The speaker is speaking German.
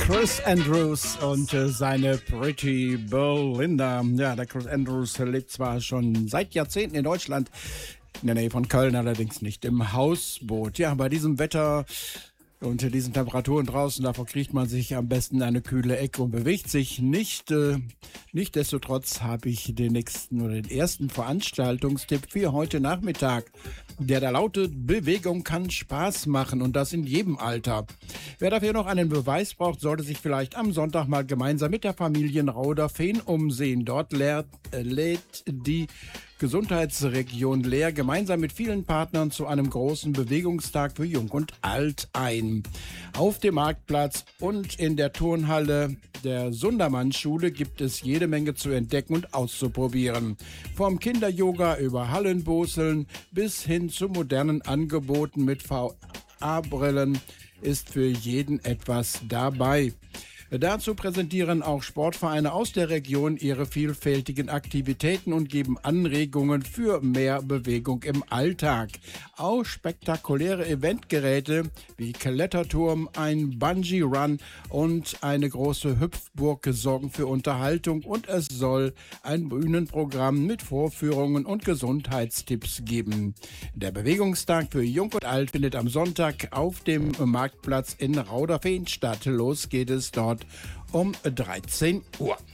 Chris Andrews und seine Pretty Belinda. Ja, der Chris Andrews lebt zwar schon seit Jahrzehnten in Deutschland, in der Nähe von Köln, allerdings nicht im Hausboot. Ja, bei diesem Wetter und diesen Temperaturen draußen, davor kriegt man sich am besten eine kühle Ecke und bewegt sich nicht. Nichtsdestotrotz habe ich den ersten Veranstaltungstipp für heute Nachmittag. Der da lautet: Bewegung kann Spaß machen, und das in jedem Alter. Wer dafür noch einen Beweis braucht, sollte sich vielleicht am Sonntag mal gemeinsam mit der Familie in Rauderfehn umsehen. Dort lädt die Gesundheitsregion Leer gemeinsam mit vielen Partnern zu einem großen Bewegungstag für Jung und Alt ein. Auf dem Marktplatz und in der Turnhalle der Sundermann-Schule gibt es jede Menge zu entdecken und auszuprobieren. Vom Kinder-Yoga über Hallenboseln bis hin zu modernen Angeboten mit VR-Brillen ist für jeden etwas dabei. Dazu präsentieren auch Sportvereine aus der Region ihre vielfältigen Aktivitäten und geben Anregungen für mehr Bewegung im Alltag. Auch spektakuläre Eventgeräte wie Kletterturm, ein Bungee-Run und eine große Hüpfburg sorgen für Unterhaltung, und es soll ein Bühnenprogramm mit Vorführungen und Gesundheitstipps geben. Der Bewegungstag für Jung und Alt findet am Sonntag auf dem Marktplatz in Rauderfehn statt. Los geht es dort um 13 Uhr.